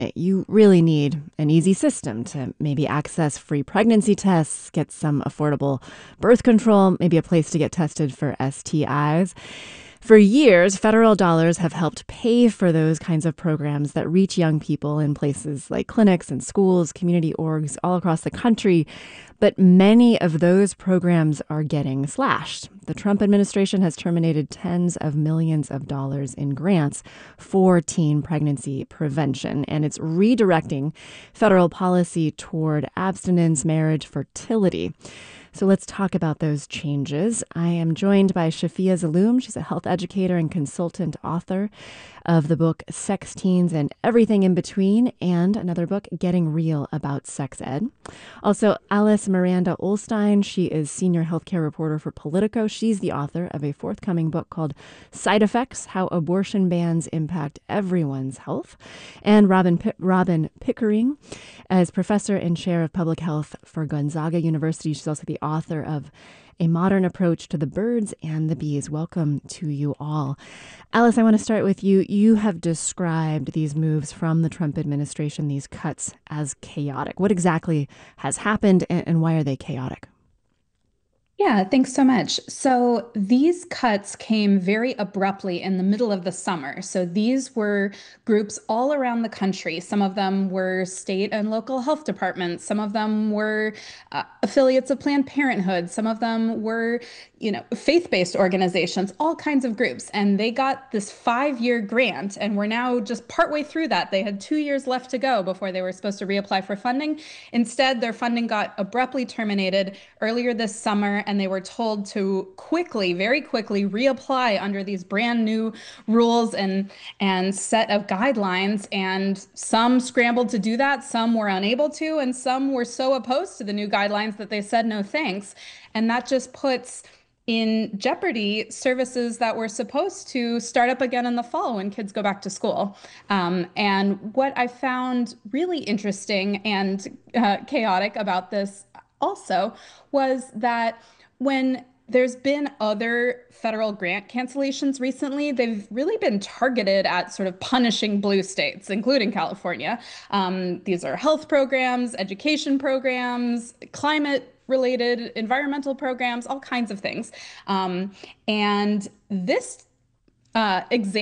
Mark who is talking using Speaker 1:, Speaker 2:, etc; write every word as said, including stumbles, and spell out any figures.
Speaker 1: you really need an easy system to maybe access free pregnancy tests, get some affordable birth control, maybe a place to get tested for S T Is. For years, federal dollars have helped pay for those kinds of programs that reach young people in places like clinics and schools, community orgs all across the country. But many of those programs are getting slashed. The Trump administration has terminated tens of millions of dollars in grants for teen pregnancy prevention, and it's redirecting federal policy toward abstinence, marriage, fertility. So let's talk about those changes. I am joined by Shafia Zaloom. She's a health educator and consultant author of the book Sex Teens and Everything in Between, and another book, Getting Real About Sex Ed. Also, Alice Miranda Olstein. She is senior healthcare reporter for Politico. She's the author of a forthcoming book called Side Effects: How Abortion Bans Impact Everyone's Health. And Robin, P- Robin Pickering as professor and chair of public health for Gonzaga University. She's also the author of A Modern Approach to the Birds and the Bees. Welcome to you all. Alice, I want to start with you. You have described these moves from the Trump administration, these cuts, as chaotic. What exactly has happened, and, and why are they chaotic?
Speaker 2: Yeah, thanks so much. So these cuts came very abruptly in the middle of the summer. So these were groups all around the country. Some of them were state and local health departments. Some of them were uh, affiliates of Planned Parenthood. Some of them were, you know, faith-based organizations, all kinds of groups. And they got this five-year grant, and we're now just partway through that. They had two years left to go before they were supposed to reapply for funding. Instead, their funding got abruptly terminated earlier this summer, and they were told to quickly, very quickly reapply under these brand new rules and and set of guidelines. And some scrambled to do that, some were unable to, and some were so opposed to the new guidelines that they said no thanks. And that just puts in jeopardy services that were supposed to start up again in the fall when kids go back to school. Um, and what I found really interesting and uh, chaotic about this also was that when there's been other federal grant cancellations recently, they've really been targeted at sort of punishing blue states, including California. Um, these are health programs, education programs, climate related environmental programs, all kinds of things. Um, and this uh, example